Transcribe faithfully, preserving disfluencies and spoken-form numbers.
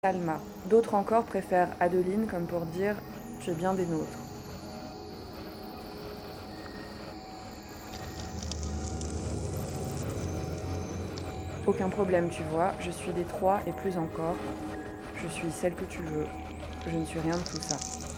Salma. D'autres encore préfèrent Adeline comme pour dire tu es bien des nôtres. Aucun problème, tu vois, je suis des trois et plus encore. Je suis celle que tu veux. Je ne suis rien de tout ça.